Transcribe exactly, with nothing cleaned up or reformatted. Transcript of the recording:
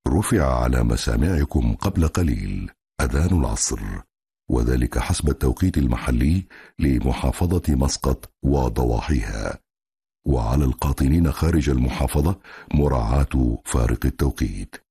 رفع على مسامعكم قبل قليل أذان العصر، وذلك حسب التوقيت المحلي لمحافظة مسقط وضواحيها، وعلى القاطنين خارج المحافظة مراعاة فارق التوقيت.